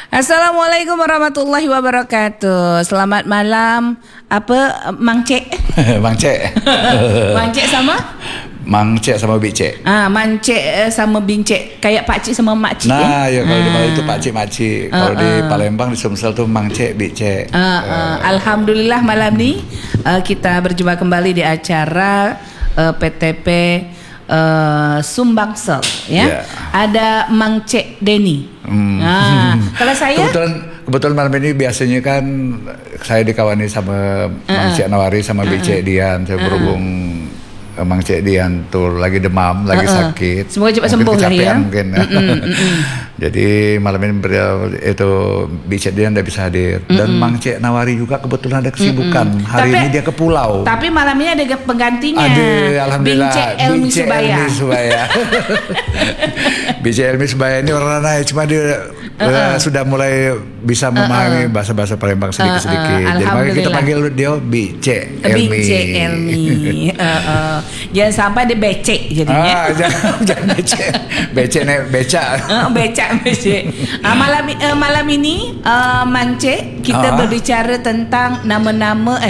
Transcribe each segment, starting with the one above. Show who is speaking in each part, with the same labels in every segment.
Speaker 1: Assalamualaikum warahmatullahi wabarakatuh. Selamat malam. Apa Mang Cek?
Speaker 2: Mang Cek.
Speaker 1: Mang Cek sama?
Speaker 2: Mang Cek sama Bik Cek.
Speaker 1: Mang Cek sama Bin Cek. Kayak Pak Cik sama Mak Cik.
Speaker 2: Nah, ya kalau di Bali itu Pak Cik Mak Cik. Kalau di Palembang di Sumsel tuh Mang Cek, Bik Cek.
Speaker 1: Alhamdulillah malam ni kita berjumpa kembali di acara PTP Sumbangsel ya. Yeah. Ada Mang Cek Denny. Kalau saya
Speaker 2: kebetulan malam ini biasanya kan saya dikawani sama Mang Cek Nawari sama Bik Cek Dian. Saya berhubung Mang Cek Dian tuh lagi demam, lagi sakit.
Speaker 1: Semoga cepat sembuh lah ya.
Speaker 2: Mungkin. Jadi malam ini itu Bik Cek Dian tidak bisa hadir. Dan Mang Cek Nawari juga kebetulan ada kesibukan. Hari ini dia ke pulau.
Speaker 1: Tapi malam ini ada penggantinya.
Speaker 2: Ada, alhamdulillah.
Speaker 1: Bik Cek Elmi Subaya.
Speaker 2: Bik Cek Elmi Subaya ini orang Ranai, cuma dia sudah mulai bisa memahami bahasa-bahasa Palembang sedikit-sedikit. Jadi makanya kita panggil dia Bik Cek Elmi.
Speaker 1: Bik Cek Elmi. Jangan sampai dia becek jadinya.
Speaker 2: Jangan becek. Becek nek becak.
Speaker 1: Becek. Malam ini Mang Cek kita berbicara tentang nama-nama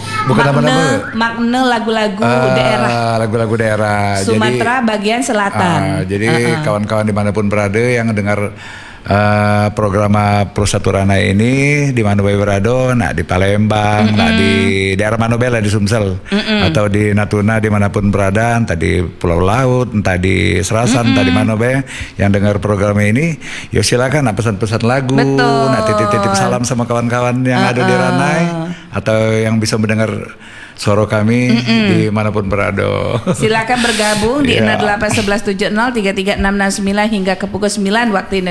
Speaker 1: makna lagu-lagu daerah.
Speaker 2: Lagu-lagu daerah
Speaker 1: Sumatera bagian selatan.
Speaker 2: Jadi kawan-kawan dimanapun berada yang dengar program Prusatu Ranai ini di mana berada, nak di Palembang, nak di daerah Manobela di Sumsel, atau di Natuna dimanapun berada, entah di Pulau Laut, entah di Serasan, entah di Manobe, yang dengar program ini, ya silakan nak pesan-pesan lagu, nak titip-titip salam sama kawan-kawan yang ada di Ranai, atau yang bisa mendengar suara kami dimanapun berada.
Speaker 1: Silakan bergabung di 081170 33669 hingga ke pukul 9 waktu Indonesia.